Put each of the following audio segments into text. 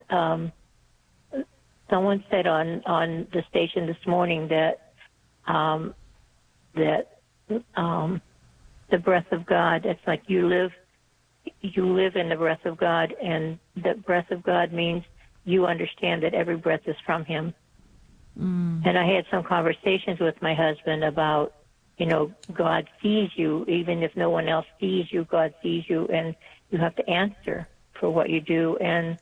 someone said on the station this morning that the breath of God. It's like you live in the breath of God, and the breath of God means you understand that every breath is from Him. And I had some conversations with my husband about, God sees you. Even if no one else sees you, God sees you, and you have to answer for what you do. And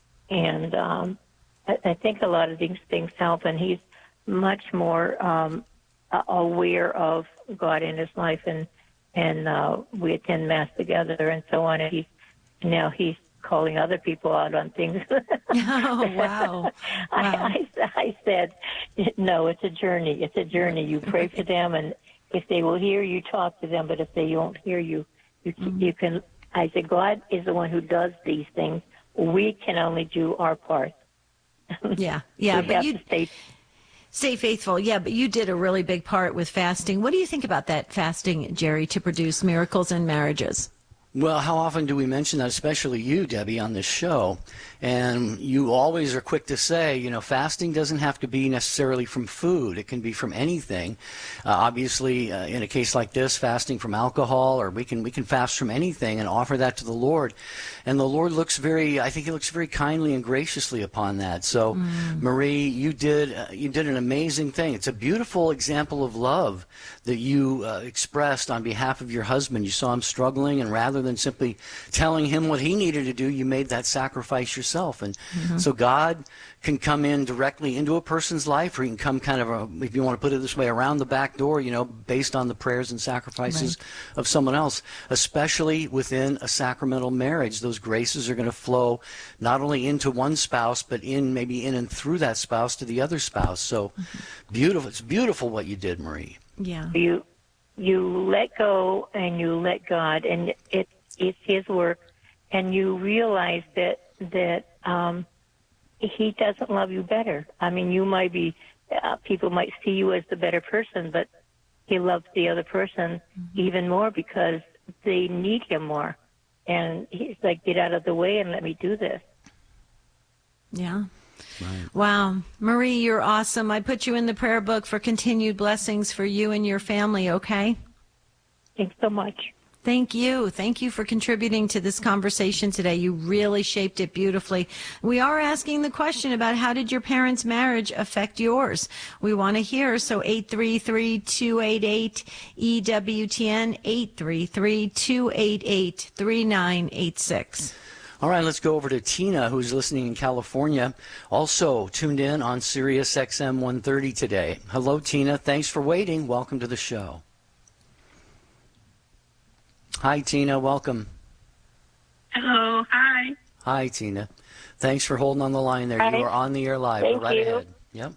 I think a lot of these things help, and he's much more aware of God in his life, and we attend Mass together and so on, and he's calling other people out on things. Oh, wow. I said, no, it's a journey. It's a journey. You pray for them, and if they will hear you, talk to them, but if they won't hear you, you can. I said, God is the one who does these things. We can only do our part. Yeah, but you stay faithful. Yeah, but you did a really big part with fasting. What do you think about that fasting, Jerry, to produce miracles in marriages? Well, how often do we mention that, especially you, Debbie, on this show? And you always are quick to say, fasting doesn't have to be necessarily from food. It can be from anything. Obviously, in a case like this, fasting from alcohol, or we can fast from anything and offer that to the Lord. And the Lord I think He looks very kindly and graciously upon that. So, Marie, you did an amazing thing. It's a beautiful example of love that you expressed on behalf of your husband. You saw him struggling, and rather than simply telling him what he needed to do, you made that sacrifice yourself. And so God can come in directly into a person's life, or He can come kind of, if you want to put it this way, around the back door, based on the prayers and sacrifices of someone else, especially within a sacramental marriage. Those graces are going to flow not only into one spouse, but maybe in and through that spouse to the other spouse. So beautiful. It's beautiful what you did, Marie. Yeah. You let go and you let God, and it's His work, and you realize that He doesn't love you better. I mean, you might be, people might see you as the better person, but He loves the other person even more because they need Him more. And He's like, get out of the way and let me do this. Yeah. Right. Wow. Marie, you're awesome. I put you in the prayer book for continued blessings for you and your family, okay? Thanks so much. Thank you. Thank you for contributing to this conversation today. You really shaped it beautifully. We are asking the question about how did your parents' marriage affect yours? We want to hear. So 833-288-EWTN, 833-288-3986. All right, let's go over to Tina, who's listening in California, also tuned in on Sirius XM 130 today. Hello, Tina. Thanks for waiting. Welcome to the show. Hi, Tina. Welcome. Hello. Hi. Hi, Tina. Thanks for holding on the line there. Hi. You are on the air live. Thank Go right you. ahead. Yep.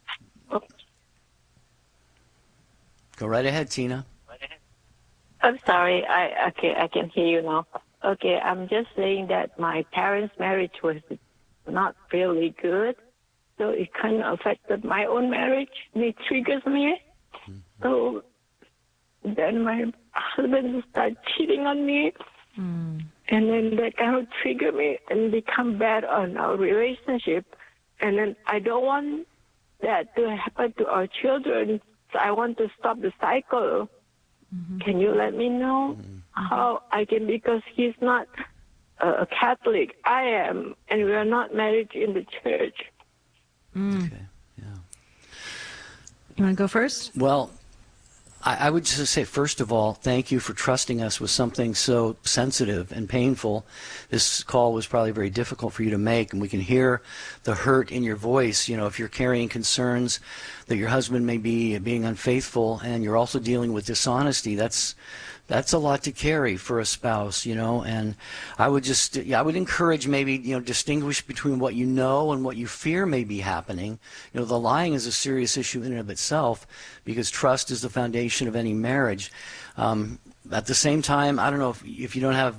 Go right ahead, Tina. I'm sorry. I can hear you now. Okay, I'm just saying that my parents' marriage was not really good, so it kind of affected my own marriage. It triggers me. So then my husband started cheating on me, and then that kind of triggered me and become bad on our relationship. And then I don't want that to happen to our children, so I want to stop the cycle. Can you let me know how I can, because he's not a Catholic. I am, and we are not married in the church. Okay, yeah. You want to go first? Well, I would just say, first of all, thank you for trusting us with something so sensitive and painful. This call was probably very difficult for you to make, and we can hear the hurt in your voice. If you're carrying concerns that your husband may be being unfaithful, and you're also dealing with dishonesty, that's a lot to carry for a spouse, and I would encourage maybe, distinguish between what you know and what you fear may be happening. The lying is a serious issue in and of itself, because trust is the foundation of any marriage. At the same time, I don't know if you don't have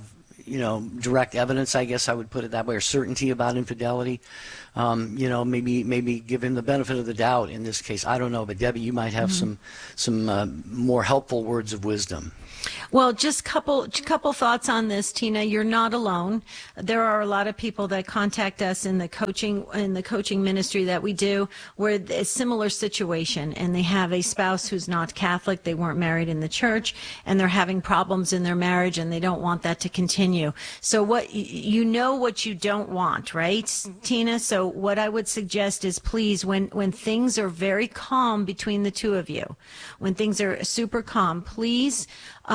direct evidence, I guess I would put it that way, or certainty about infidelity. Maybe give him the benefit of the doubt in this case. I don't know, but Debbie, you might have some more helpful words of wisdom. Well, just couple thoughts on this, Tina. You're not alone. There are a lot of people that contact us in the coaching ministry that we do, where a similar situation, and they have a spouse who's not Catholic. They weren't married in the church, and they're having problems in their marriage, and they don't want that to continue. So what you don't want, right, Tina? So what I would suggest is, please, when things are very calm between the two of you, when things are super calm, please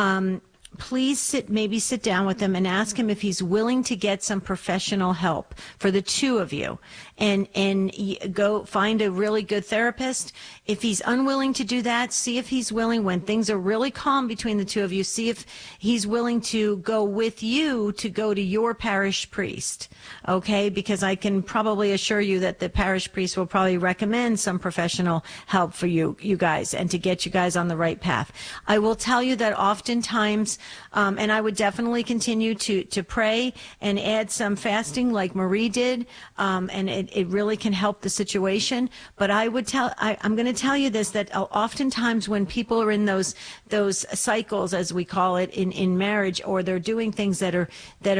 sit down with him and ask him if he's willing to get some professional help for the two of you, and go find a really good therapist. If he's unwilling to do that, see if he's willing, when things are really calm between the two of you, see if he's willing to go with you to go to your parish priest. Okay? Because I can probably assure you that the parish priest will probably recommend some professional help for you guys, and to get you guys on the right path. I will tell you that oftentimes, and I would definitely continue to pray and add some fasting like Marie did, and it really can help the situation. But I'm going to tell you this, that oftentimes when people are in those cycles, as we call it, in marriage, or they're doing things that are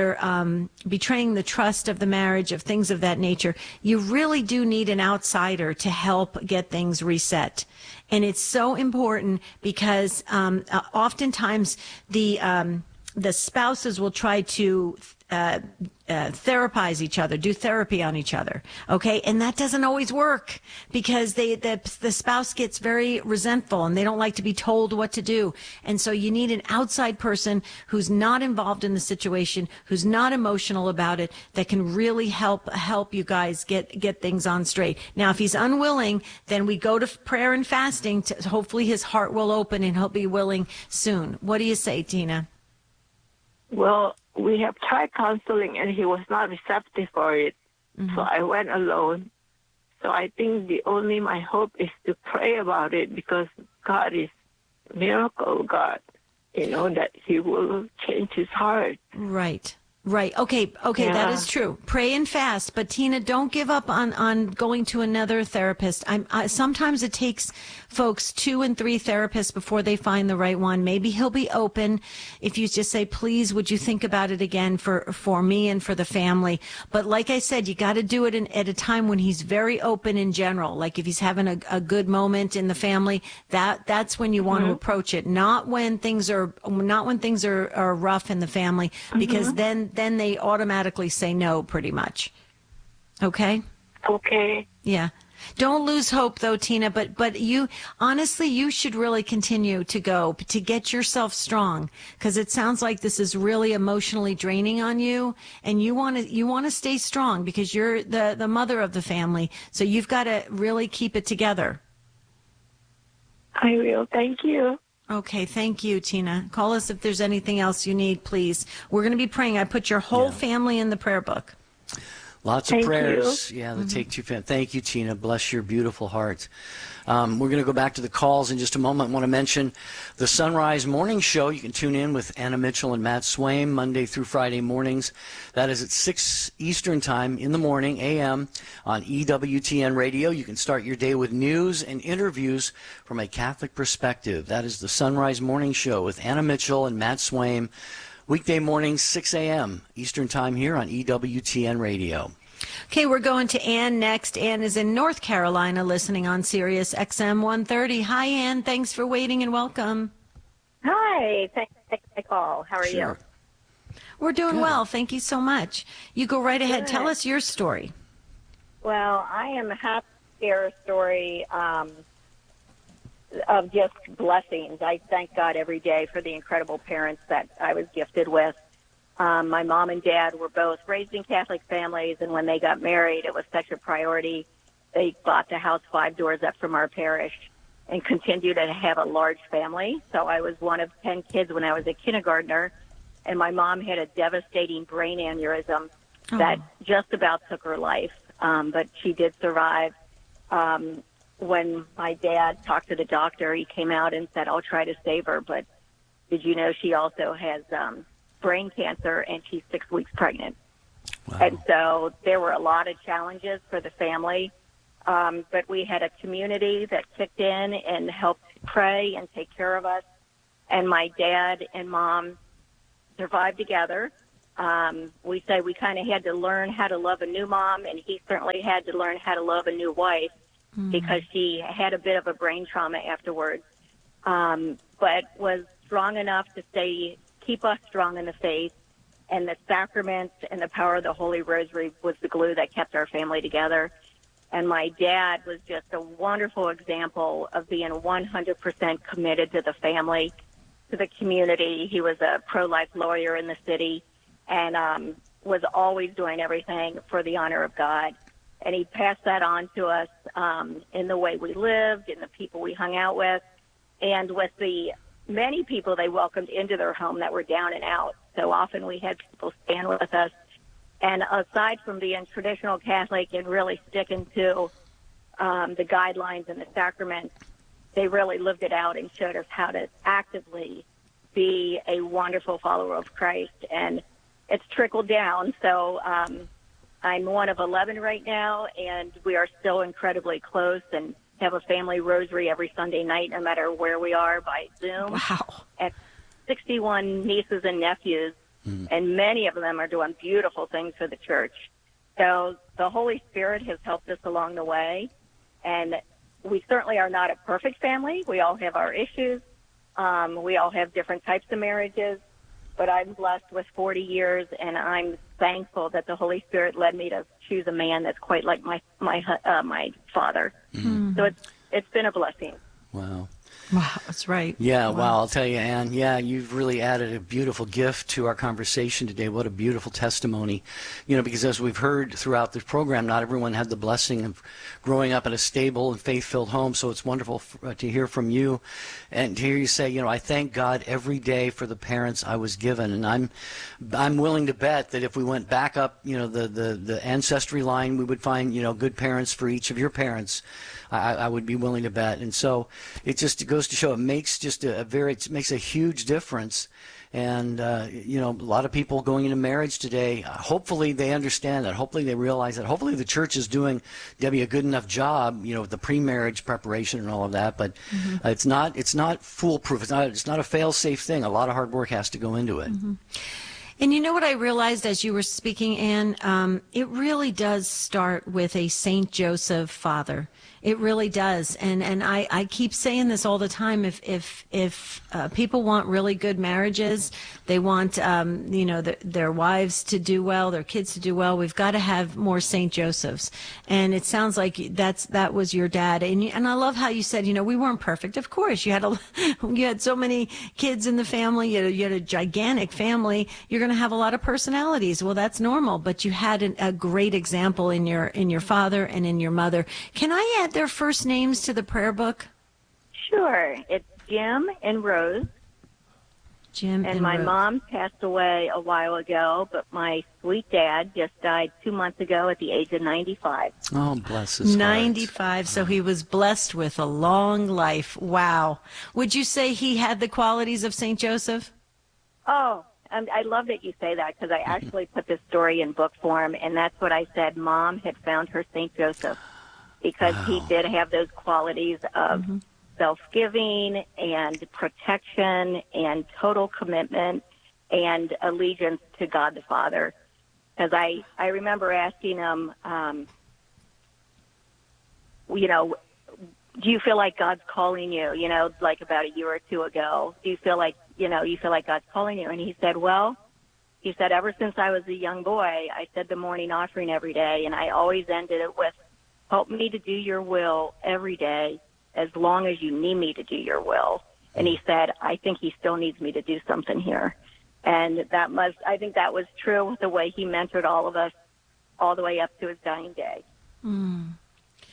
betraying the trust of the marriage, of things of that nature, you really do need an outsider to help get things reset. And it's so important because oftentimes the spouses will try to therapize each other, do therapy on each other, okay? And that doesn't always work, because the spouse gets very resentful and they don't like to be told what to do. And so you need an outside person who's not involved in the situation, who's not emotional about it, that can really help you guys get things on straight. Now, if he's unwilling, then we go to prayer and fasting to hopefully his heart will open and he'll be willing soon. What do you say, Tina? Well, we have tried counseling, and he was not receptive for it. Mm-hmm. So I went alone. So I think my hope is to pray about it, because God is miracle God, that he will change his heart. Right. Okay, yeah. That is true. Pray and fast, but Tina, don't give up on going to another therapist. Sometimes it takes folks 2 and 3 therapists before they find the right one. Maybe he'll be open if you just say, please, would you think about it again for me and for the family? But like I said, you got to do it at a time when he's very open in general. Like if he's having a good moment in the family, that's when you want to approach it. Not when things are rough in the family, because then they automatically say no, pretty much. Okay? Okay. Yeah. Don't lose hope, though, Tina, but you should really continue to go to get yourself strong, because it sounds like this is really emotionally draining on you, and you want to stay strong, because you're the mother of the family, so you've got to really keep it together. I will. Thank you. Okay, thank you, Tina. Call us if there's anything else you need, please. We're going to be praying. I put your whole family in the prayer book. Lots of prayers. Yeah, that take two. Thank you, Tina. Bless your beautiful heart. We're going to go back to the calls in just a moment. I want to mention the Sunrise Morning Show. You can tune in with Anna Mitchell and Matt Swaim Monday through Friday mornings. That is at 6 Eastern Time in the morning, a.m. on EWTN Radio. You can start your day with news and interviews from a Catholic perspective. That is the Sunrise Morning Show with Anna Mitchell and Matt Swaim. Weekday mornings, 6 a.m. Eastern Time here on EWTN Radio. Okay, we're going to Ann next. Ann is in North Carolina listening on Sirius XM 130. Hi, Ann. Thanks for waiting and welcome. Hi. Thanks for taking my call. How are you? We're doing well. Thank you so much. You go right ahead. Tell us your story. Well, I am happy to share a story of just blessings. I thank God every day for the incredible parents that I was gifted with. My mom and dad were both raised in Catholic families, and when they got married, it was such a priority. They bought the house 5 doors up from our parish and continued to have a large family. So I was one of 10 kids when I was a kindergartner, and my mom had a devastating brain aneurysm that just about took her life, but she did survive. When my dad talked to the doctor, he came out and said, I'll try to save her, but did you know she also has brain cancer, and she's 6 weeks pregnant. Wow. And so there were a lot of challenges for the family. But we had a community that kicked in and helped pray and take care of us. And my dad and mom survived together. We say we kind of had to learn how to love a new mom, and he certainly had to learn how to love a new wife because she had a bit of a brain trauma afterwards, but was strong enough to keep us strong in the faith. And the sacraments and the power of the Holy Rosary was the glue that kept our family together. And my dad was just a wonderful example of being 100% committed to the family, to the community. He was a pro-life lawyer in the city and was always doing everything for the honor of God. And he passed that on to us in the way we lived, in the people we hung out with, and with the many people they welcomed into their home that were down and out. So often we had people stand with us. And aside from being traditional Catholic and really sticking to the guidelines and the sacraments, they really lived it out and showed us how to actively be a wonderful follower of Christ. And it's trickled down. So I'm one of 11 right now, and we are still incredibly close and have a family rosary every Sunday night, no matter where we are, by Zoom. Wow. And 61 nieces and nephews, and many of them are doing beautiful things for the church. So the Holy Spirit has helped us along the way, and we certainly are not a perfect family. We all have our issues. We all have different types of marriages, but I'm blessed with 40 years, and I'm thankful that the Holy Spirit led me to choose a man that's quite like my father. So it's been a blessing. Wow. Wow, that's right. Yeah, wow. I'll tell you, Ann, yeah, you've really added a beautiful gift to our conversation today. What a beautiful testimony. You know, because as we've heard throughout this program, not everyone had the blessing of growing up in a stable and faith-filled home, so it's wonderful to hear from you and to hear you say, you know, I thank God every day for the parents I was given. And I'm willing to bet that if we went back up, you know, the ancestry line, we would find, you know, good parents for each of your parents. I would be willing to bet. And so it goes to show it makes just it makes a huge difference. And, you know, a lot of people going into marriage today, hopefully they understand that. Hopefully they realize that. Hopefully the church is doing, Debbie, a good enough job, you know, with the pre-marriage preparation and all of that. But it's not foolproof. It's not a fail-safe thing. A lot of hard work has to go into it. And you know what I realized as you were speaking, Ann? It really does start with a Saint Joseph father. It really does. And I keep saying this all the time. If people want really good marriages, they want, you know, their wives to do well, their kids to do well, we've got to have more Saint Josephs. And it sounds like that was your dad. And I love how you said, you know, we weren't perfect. Of course, you had so many kids in the family. You had a gigantic family. You're going to have a lot of personalities. Well, that's normal. But you had a great example in your father and in your mother. Can I add their first names to the prayer book? Sure. It's Jim and Rose. Jim and my Rose. mom passed away a while ago, but my sweet dad just died 2 months ago at the age of 95. Oh, bless his heart. 95, so he was blessed with a long life. Wow. Would you say he had the qualities of St. Joseph? Oh, I love that you say that, because I actually put this story in book form, and that's what I said. Mom had found her St. Joseph, because he did have those qualities of self-giving and protection and total commitment and allegiance to God the Father. Because I remember asking him, you know, do you feel like God's calling you, you know, like about a year or two ago? Do you feel like, you know, God's calling you? And he said, well, ever since I was a young boy, I said the morning offering every day, and I always ended it with, help me to do your will every day as long as you need me to do your will. And he said, I think he still needs me to do something here. And I think that was true with the way he mentored all of us all the way up to his dying day.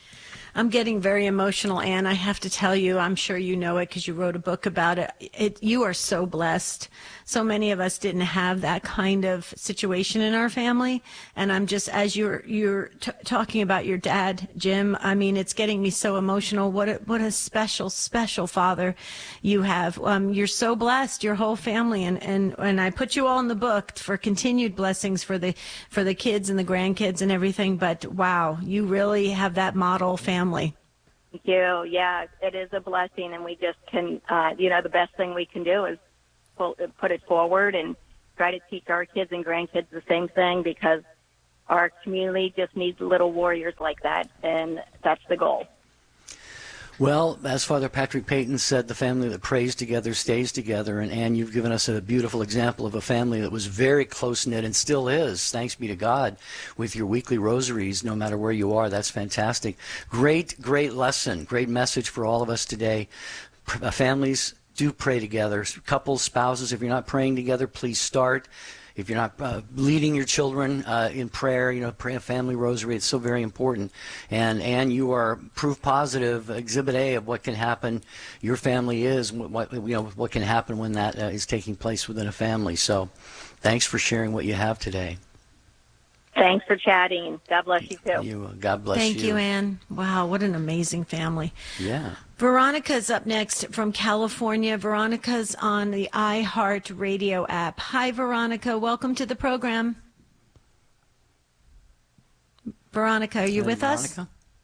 I'm getting very emotional, Ann. I have to tell you, I'm sure you know it because you wrote a book about it. You are so blessed. So many of us didn't have that kind of situation in our family. And I'm just, as you're talking about your dad, Jim, I mean, it's getting me so emotional. What a special, special father you have. You're so blessed, your whole family. And I put you all in the book for continued blessings for the kids and the grandkids and everything. But wow, you really have that model family. Thank you. Yeah, it is a blessing, and we just can, the best thing we can do is put it forward and try to teach our kids and grandkids the same thing, because our community just needs little warriors like that, and that's the goal. Well, as Father Patrick Peyton said, the family that prays together stays together. And Ann, you've given us a beautiful example of a family that was very close-knit and still is, thanks be to God, with your weekly rosaries, no matter where you are. That's fantastic. Great, great lesson, great message for all of us today. Families, do pray together. Couples, spouses, if you're not praying together, please start. If you're not leading your children in prayer, pray a family rosary. It's so very important. And you are proof positive, Exhibit A of what can happen. Your family is what can happen when that is taking place within a family. So, thanks for sharing what you have today. Thanks for chatting. God bless you too. God bless you. Thank you, Ann. Wow, what an amazing family. Yeah. Veronica's up next from California. Veronica's on the iHeart Radio app. Hi, Veronica. Welcome to the program. Veronica, are you with us?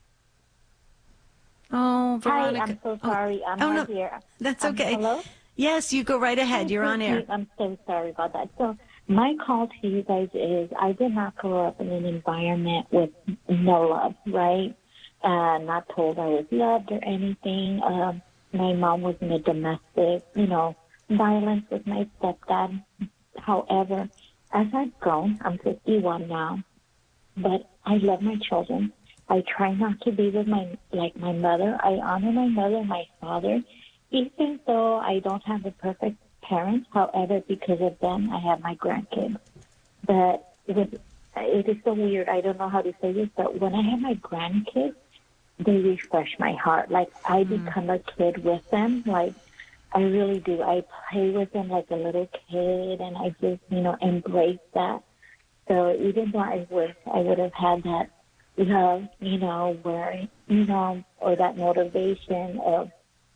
Oh, Veronica. Hi, I'm so sorry. I'm not here. That's okay. Hello? Yes, you go right ahead. You're on air. I'm so sorry about that. So my call to you guys is I did not grow up in an environment with no love, right? Not told I was loved or anything. My mom was in a domestic, violence with my stepdad. However, as I've grown, I'm 51 now, but I love my children. I try not to be with my mother. I honor my mother and my father, even though I don't have the perfect parents. However, because of them, I have my grandkids. But it is so weird. I don't know how to say this, but when I have my grandkids, they refresh my heart. Like, I become a kid with them. Like, I really do. I play with them like a little kid, and I just, embrace that. So even though I would have had that love, where, or that motivation of,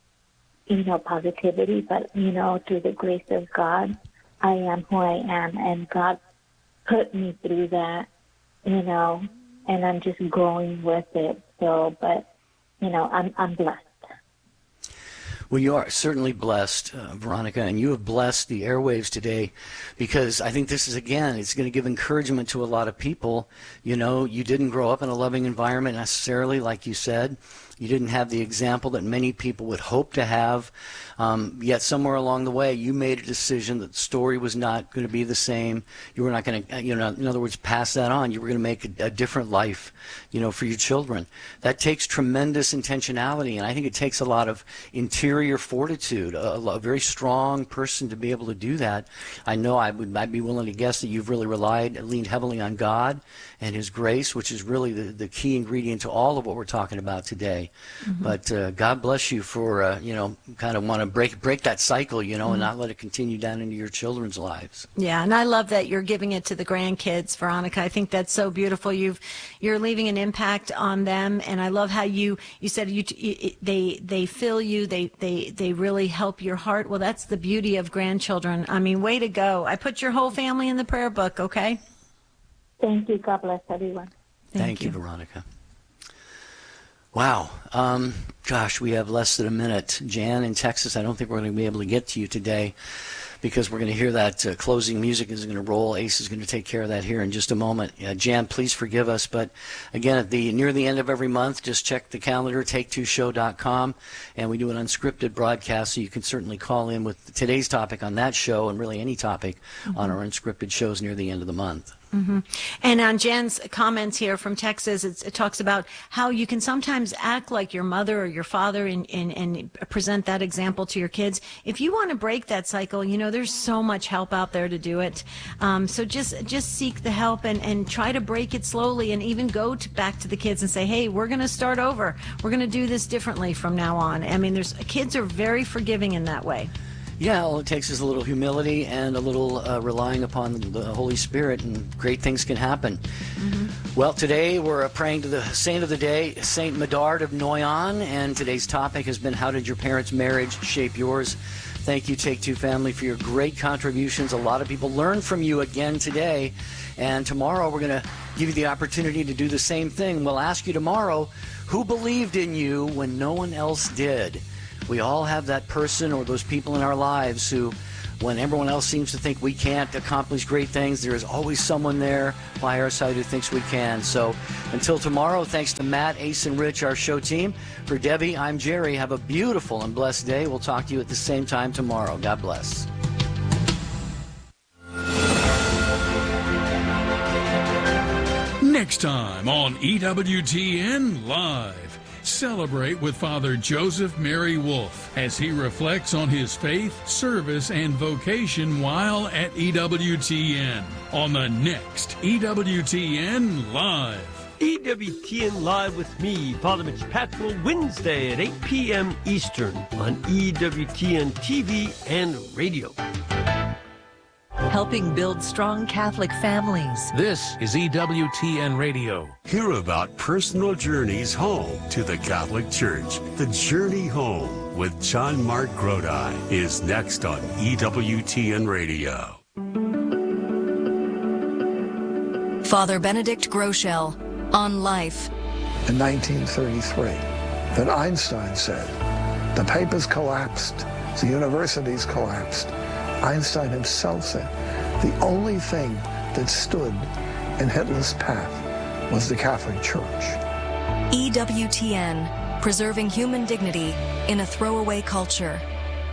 positivity, but, through the grace of God, I am who I am, and God put me through that, and I'm just growing with it. So, but, I'm blessed. Well, you are certainly blessed, Veronica, and you have blessed the airwaves today, because I think this is, again, it's going to give encouragement to a lot of people. You didn't grow up in a loving environment necessarily, like you said. You didn't have the example that many people would hope to have. Yet somewhere along the way, you made a decision that the story was not going to be the same. You were not going to, in other words, pass that on. You were going to make a different life, for your children. That takes tremendous intentionality, and I think it takes a lot of interior fortitude, a very strong person to be able to do that. I know I'd be willing to guess that you've really leaned heavily on God and His grace, which is really the key ingredient to all of what we're talking about today. Mm-hmm. But God bless you for, kind of want to break that cycle, and not let it continue down into your children's lives. Yeah, and I love that you're giving it to the grandkids, Veronica. I think that's so beautiful. You're leaving an impact on them, and I love how you said they fill you, they really help your heart. Well, that's the beauty of grandchildren. I mean, way to go. I put your whole family in the prayer book, okay? Thank you. God bless everyone. Thank you, Veronica. Wow. Gosh, we have less than a minute. Jan in Texas, I don't think we're going to be able to get to you today because we're going to hear that closing music is going to roll. Ace is going to take care of that here in just a moment. Jan, please forgive us. But again, near the end of every month, just check the calendar, take2show.com, and we do an unscripted broadcast, so you can certainly call in with today's topic on that show and really any topic on our unscripted shows near the end of the month. Mm-hmm. And on Jen's comments here from Texas, it talks about how you can sometimes act like your mother or your father and present that example to your kids. If you want to break that cycle, there's so much help out there to do it. So just seek the help and try to break it slowly, and even go back to the kids and say, hey, we're going to start over. We're going to do this differently from now on. I mean, kids are very forgiving in that way. Yeah, all it takes is a little humility and a little relying upon the Holy Spirit, and great things can happen. Mm-hmm. Well, today we're praying to the saint of the day, Saint Medard of Noyon, and today's topic has been, how did your parents' marriage shape yours? Thank you, Take Two family, for your great contributions. A lot of people learned from you again today, and tomorrow we're going to give you the opportunity to do the same thing. We'll ask you tomorrow, who believed in you when no one else did? We all have that person or those people in our lives who, when everyone else seems to think we can't accomplish great things, there is always someone there by our side who thinks we can. So until tomorrow, thanks to Matt, Ace, and Rich, our show team. For Debbie, I'm Jerry. Have a beautiful and blessed day. We'll talk to you at the same time tomorrow. God bless. Next time on EWTN Live. Celebrate with Father Joseph Mary Wolf as he reflects on his faith, service, and vocation while at EWTN on the next EWTN Live. EWTN Live with me, Father Mitch Packrell, Wednesday at 8 p.m. Eastern on EWTN TV and radio. Helping build strong Catholic families. This is EWTN Radio. Hear about personal journeys home to the Catholic Church. The Journey Home with John Mark Grodi is next on EWTN Radio. Father Benedict Groeschel on Life. In 1933, that Einstein said, the papers collapsed, the universities collapsed. Einstein himself said, the only thing that stood in Hitler's path was the Catholic Church. EWTN, preserving human dignity in a throwaway culture.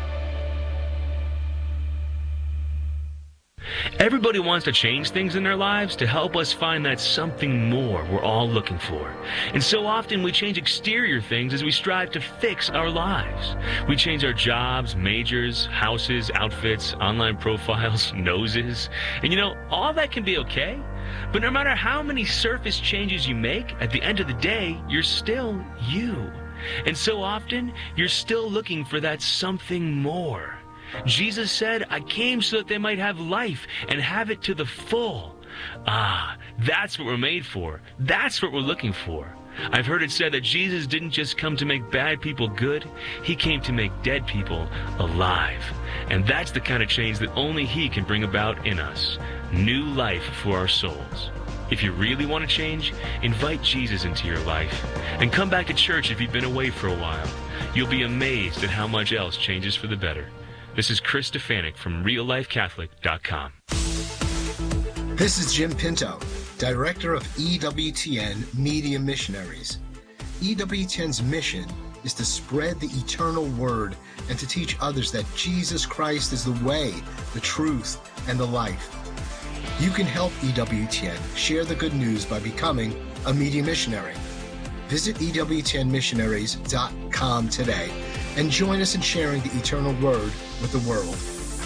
Everybody wants to change things in their lives to help us find that something more we're all looking for. And so often we change exterior things as we strive to fix our lives. We change our jobs, majors, houses, outfits, online profiles, noses. And all that can be okay. But no matter how many surface changes you make, at the end of the day, you're still you. And so often, you're still looking for that something more. Jesus said, I came so that they might have life and have it to the full. That's what we're made for. That's what we're looking for. I've heard it said that Jesus didn't just come to make bad people good. He came to make dead people alive. And that's the kind of change that only He can bring about in us. New life for our souls. If you really want to change, invite Jesus into your life. And come back to church if you've been away for a while. You'll be amazed at how much else changes for the better. This is Chris Stefanik from RealLifeCatholic.com. This is Jim Pinto, Director of EWTN Media Missionaries. EWTN's mission is to spread the eternal word and to teach others that Jesus Christ is the way, the truth, and the life. You can help EWTN share the good news by becoming a media missionary. Visit EWTNmissionaries.com today and join us in sharing the eternal word with the world.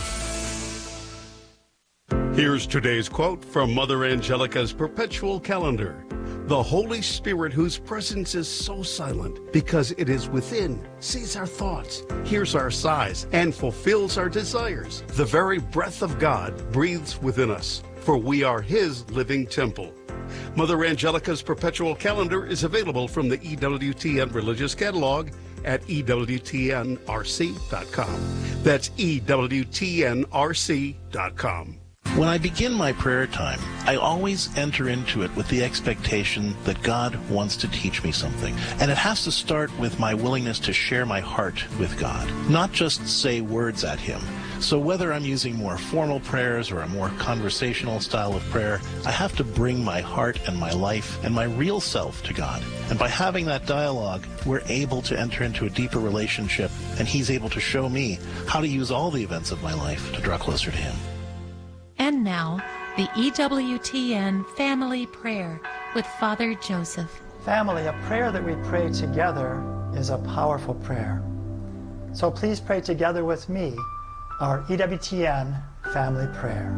Here's today's quote from Mother Angelica's perpetual calendar. The Holy Spirit, whose presence is so silent because it is within, sees our thoughts, hears our sighs, and fulfills our desires. The very breath of God breathes within us, for we are His living temple. Mother Angelica's perpetual calendar is available from the EWTN Religious Catalog at EWTNRC.com. That's EWTNRC.com. When I begin my prayer time, I always enter into it with the expectation that God wants to teach me something. And it has to start with my willingness to share my heart with God, not just say words at Him. So whether I'm using more formal prayers or a more conversational style of prayer, I have to bring my heart and my life and my real self to God. And by having that dialogue, we're able to enter into a deeper relationship, and He's able to show me how to use all the events of my life to draw closer to Him. And now, The EWTN Family Prayer with Father Joseph. Family, a prayer that we pray together is a powerful prayer. So please pray together with me our EWTN Family Prayer.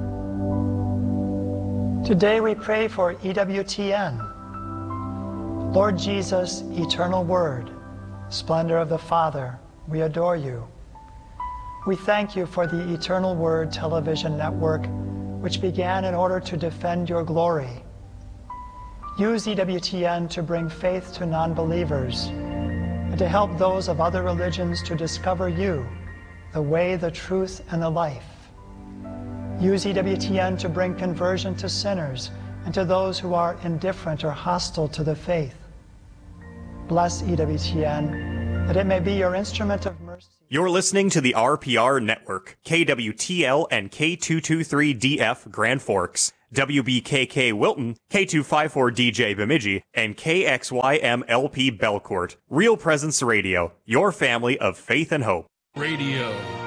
Today we pray for EWTN. Lord Jesus, eternal Word, splendor of the Father, we adore you. We thank you for the Eternal Word television network, which began in order to defend your glory. Use EWTN to bring faith to non-believers and to help those of other religions to discover you, the way, the truth, and the life. Use EWTN to bring conversion to sinners and to those who are indifferent or hostile to the faith. Bless EWTN, that it may be your instrument of mercy. You're listening to the RPR Network, KWTL and K223DF Grand Forks, WBKK Wilton, K254DJ Bemidji, and KXYMLP Belcourt. Real Presence Radio, your family of faith and hope. Radio.